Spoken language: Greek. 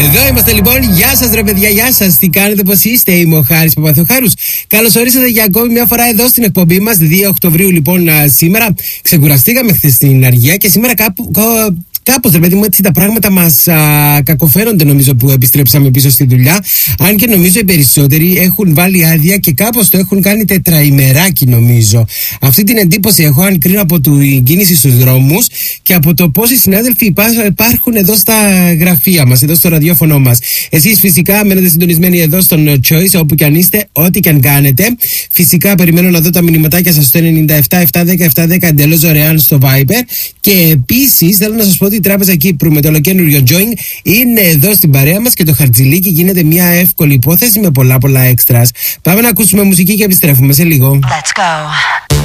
Εδώ είμαστε λοιπόν. Γεια σας ρε παιδιά, γεια σας. Τι κάνετε, πώς είστε? Είμαι ο Χάρης Παπαθεοχάρους. Καλώς ορίσατε για ακόμη μια φορά εδώ στην εκπομπή μας. 2 Οκτωβρίου λοιπόν σήμερα. Ξεκουραστήκαμε χθες στην αργία και σήμερα κάπως ρε παιδί μου, έτσι τα πράγματα μας κακοφαίνονται, νομίζω, που επιστρέψαμε πίσω στη δουλειά. Αν και νομίζω οι περισσότεροι έχουν βάλει άδεια και κάπως το έχουν κάνει τετραημεράκι, νομίζω. Αυτή την εντύπωση έχω, αν κρίνω από την κίνηση στους δρόμους και από το πόσοι συνάδελφοι υπάρχουν εδώ στα γραφεία μας, εδώ στο ραδιόφωνο μας. Εσείς φυσικά μένετε συντονισμένοι εδώ στον Choice, όπου κι αν είστε, ό,τι κι αν κάνετε. Φυσικά περιμένω να δω τα μηνυματάκια σας στο 97-710-710 εντελώς δωρεάν στο Viber. Και επίσης θέλω να σας πω ότι η Τράπεζα Κύπρου με το ολοκαίνουργιο Join είναι εδώ στην παρέα μας και το χαρτζηλίκι γίνεται μια εύκολη υπόθεση με πολλά έξτρας. Πάμε να ακούσουμε μουσική και επιστρέφουμε σε λίγο. Let's go.